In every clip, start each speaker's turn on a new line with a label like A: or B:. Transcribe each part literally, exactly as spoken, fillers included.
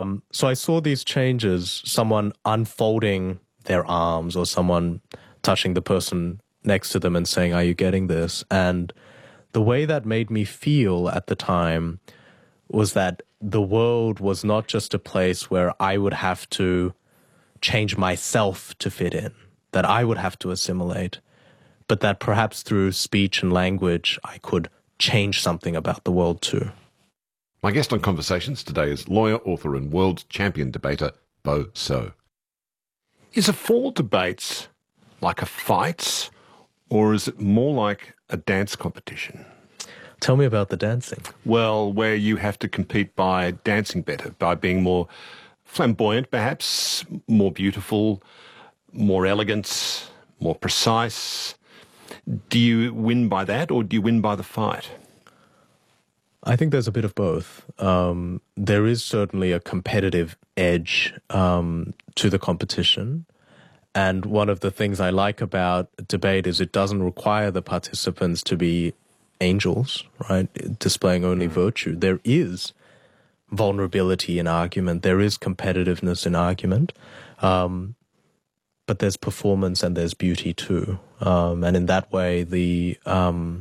A: So I saw these changes, someone unfolding their arms or someone touching the person next to them and saying, "Are you getting this?" And the way that made me feel at the time was that the world was not just a place where I would have to change myself to fit in, that I would have to assimilate, but that perhaps through speech and language, I could change something about the world too.
B: My guest on Conversations today is lawyer, author and world champion debater, Bo So. Is a fall debates like a fight, or is it more like a dance competition?
A: Tell me about the dancing.
B: Well, where you have to compete by dancing better, by being more flamboyant perhaps, more beautiful, more elegant, more precise. Do you win by that, or do you win by the fight?
A: I think there's a bit of both. Um, there is certainly a competitive edge um, to the competition. And one of the things I like about debate is it doesn't require the participants to be angels, right? Displaying only virtue. There is vulnerability in argument. There is competitiveness in argument. Um, but there's performance and there's beauty too. Um, and in that way, the... Um,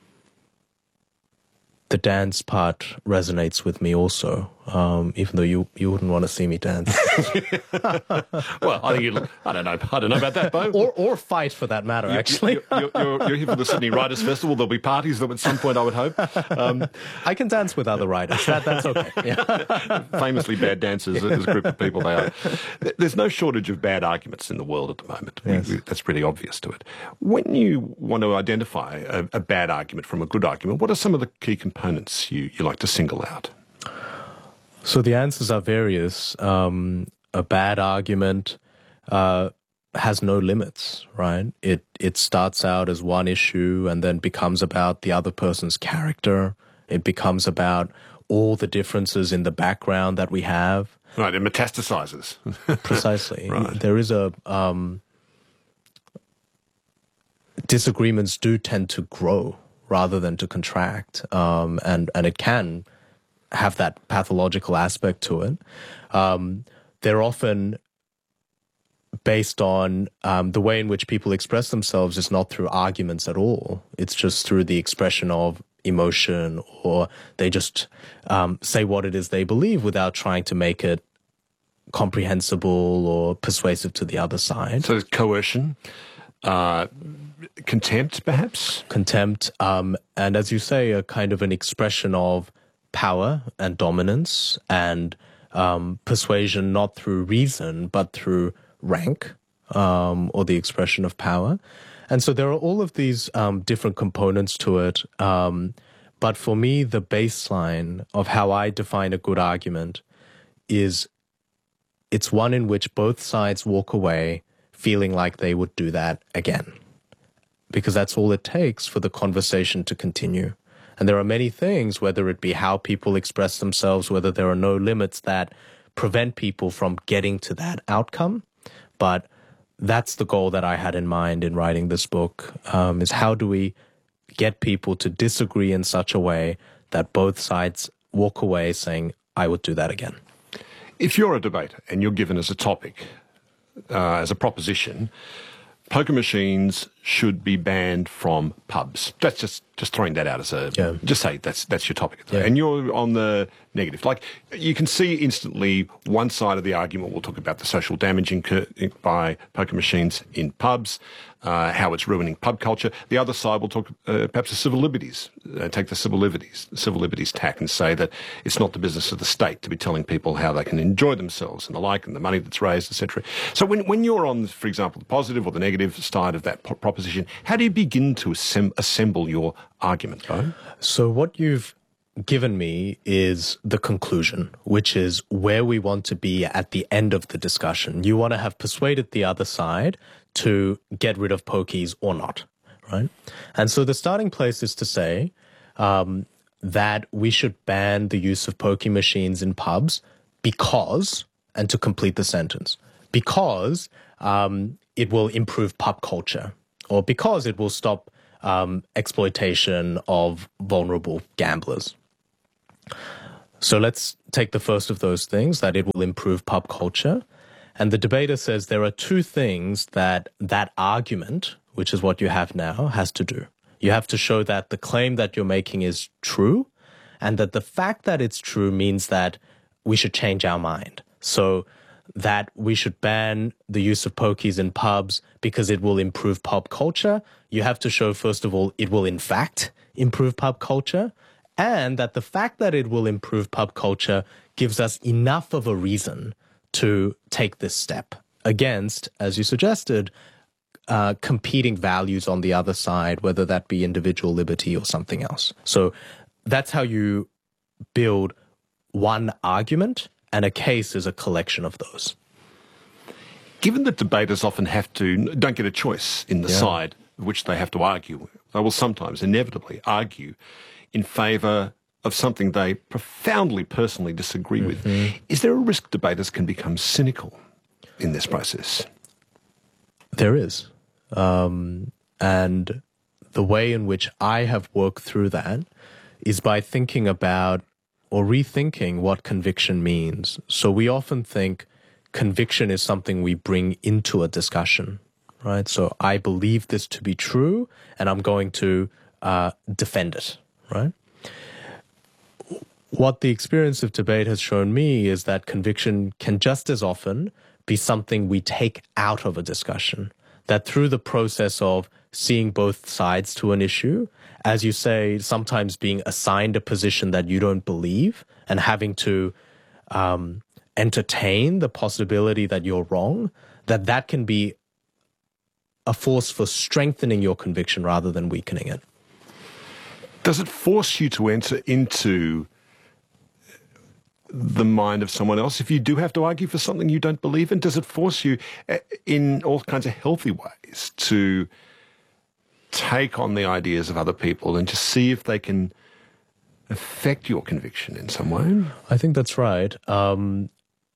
A: The dance part resonates with me also, um, even though you, you wouldn't want to see me dance.
B: Well, I think you I don't know. I don't know about that, Bo.
A: Or or fight for that matter,
B: You-
A: actually.
B: you- You're, you're, you're here for the Sydney Writers' Festival. There'll be parties that at some point, I would hope. Um,
A: I can dance with other writers. That, that's okay. Yeah.
B: famously bad dancers, there's a group of people they are. There's no shortage of bad arguments in the world at the moment. We-
A: Yes.
B: we- that's pretty obvious to it. When you want to identify a, a bad argument from a good argument, what are some of the key components you, you like to single out?
A: So the answers are various. Um, a bad argument uh, has no limits, right? It it starts out as one issue and then becomes about the other person's character. It becomes about all the differences in the background that we have.
B: Right, it metastasizes.
A: Precisely.
B: Right.
A: There is a... Um, disagreements do tend to grow rather than to contract, um, and, and it can have that pathological aspect to it. Um, they're often based on um, the way in which people express themselves is not through arguments at all. It's just through the expression of emotion, or they just um, say what it is they believe without trying to make it comprehensible or persuasive to the other side.
B: So coercion, uh, contempt, perhaps?
A: Contempt, um, and as you say, a kind of an expression of power and dominance and um, persuasion, not through reason, but through rank um, or the expression of power. And so there are all of these um, different components to it. Um, but for me, the baseline of how I define a good argument is it's one in which both sides walk away feeling like they would do that again, because that's all it takes for the conversation to continue. And there are many things, whether it be how people express themselves, whether there are no limits that prevent people from getting to that outcome. But that's the goal that I had in mind in writing this book, um, is how do we get people to disagree in such a way that both sides walk away saying, I would do that again.
B: If you're a debater and you're given as a topic, uh, as a proposition, poker machines should be banned from pubs. That's just just throwing that out as a
A: Yeah.
B: just say that's that's your topic,
A: Yeah.
B: and you're on the negative. Like you can see instantly, one side of the argument will talk about the social damage incurred by poker machines in pubs, uh, how it's ruining pub culture. The other side will talk uh, perhaps the civil liberties, uh, take the civil liberties, civil liberties tack, and say that it's not the business of the state to be telling people how they can enjoy themselves and the like, and the money that's raised, et cetera. So when when you're on, for example, the positive or the negative side of that pro- proposition, how do you begin to assemb- assemble your argument, Bo?
A: So what you've given me is the conclusion, which is where we want to be at the end of the discussion. You want to have persuaded the other side to get rid of pokies or not, right? And so the starting place is to say um, that we should ban the use of pokie machines in pubs because, and to complete the sentence, because um, it will improve pub culture, or because it will stop um, exploitation of vulnerable gamblers. So let's take the first of those things, that it will improve pub culture. And the debater says there are two things that that argument, which is what you have now, has to do. You have to show that the claim that you're making is true, and that the fact that it's true means that we should change our mind. So that we should ban the use of pokies in pubs because it will improve pub culture. You have to show, first of all, it will in fact improve pub culture, and that the fact that it will improve pub culture gives us enough of a reason to take this step against, as you suggested, uh, competing values on the other side, whether that be individual liberty or something else. So that's how you build one argument, and a case is a collection of those.
B: Given that debaters often have to, don't get a choice in the
A: Yeah.
B: side which they have to argue, they will sometimes inevitably argue in favour of something they profoundly personally disagree with.
A: Mm-hmm.
B: Is there a risk debaters can become cynical in this process?
A: There is. Um, and the way in which I have worked through that is by thinking about or rethinking what conviction means. So we often think conviction is something we bring into a discussion, right? So I believe this to be true, and I'm going to uh, defend it, right? What the experience of debate has shown me is that conviction can just as often be something we take out of a discussion. That through the process of seeing both sides to an issue, as you say, sometimes being assigned a position that you don't believe and having to um, entertain the possibility that you're wrong, that that can be a force for strengthening your conviction rather than weakening it.
B: Does it force you to enter into the mind of someone else if you do have to argue for something you don't believe in? Does it force you in all kinds of healthy ways to take on the ideas of other people and just see if they can affect your conviction in some way?
A: I think that's right. Um,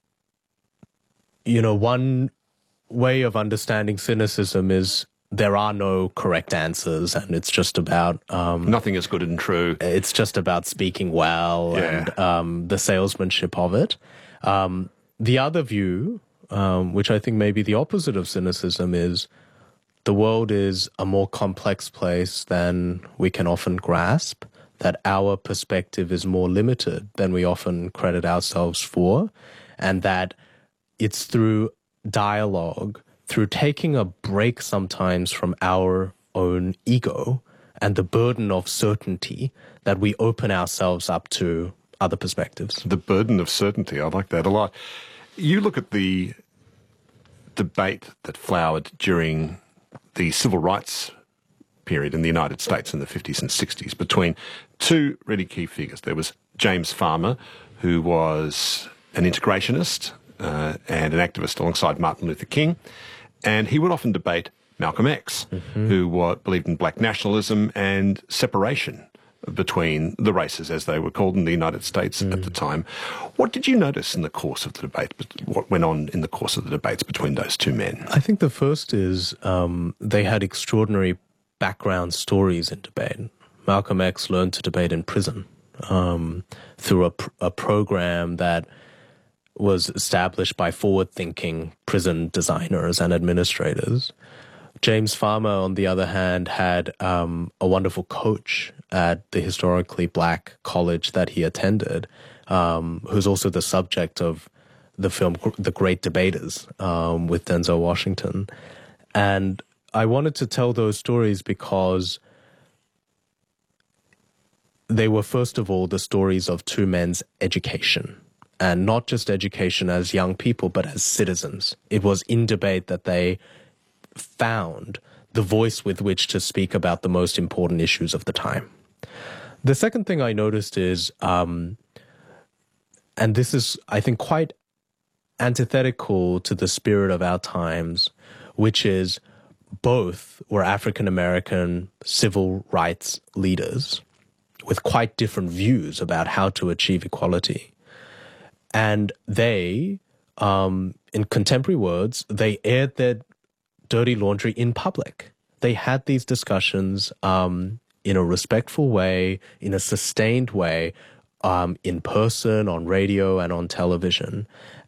A: you know, one way of understanding cynicism is there are no correct answers, and it's just about um,
B: nothing is good and true.
A: It's just about speaking well
B: Yeah.
A: and um, the salesmanship of it. Um, the other view, um, which I think may be the opposite of cynicism, is the world is a more complex place than we can often grasp, that our perspective is more limited than we often credit ourselves for, and that it's through dialogue, through taking a break sometimes from our own ego and the burden of certainty, that we open ourselves up to other perspectives.
B: The burden of certainty, I like that a lot. You look at the debate that flowered during the civil rights period in the United States in the fifties and sixties between two really key figures. There was James Farmer, who was an integrationist uh, and an activist alongside Martin Luther King, and he would often debate Malcolm X, mm-hmm. who uh, believed in black nationalism and separation between the races, as they were called in the United States mm. at the time. What did you notice in the course of the debate, what went on in the course of the debates between those two men?
A: I think the first is um, they had extraordinary background stories in debate. Malcolm X learned to debate in prison um, through a, pr- a program that was established by forward-thinking prison designers and administrators. James Farmer, on the other hand, had um, a wonderful coach at the historically black college that he attended, um, who's also the subject of the film The Great Debaters um, with Denzel Washington. And I wanted to tell those stories because they were, first of all, the stories of two men's education. And not just education as young people, but as citizens. It was in debate that they found the voice with which to speak about the most important issues of the time. The second thing I noticed is, um, and this is, I think, quite antithetical to the spirit of our times, which is both were African-American civil rights leaders with quite different views about how to achieve equality. And they, um, in contemporary words, they aired their dirty laundry in public. They had these discussions um, in a respectful way, in a sustained way, um, in person, on radio, and on television.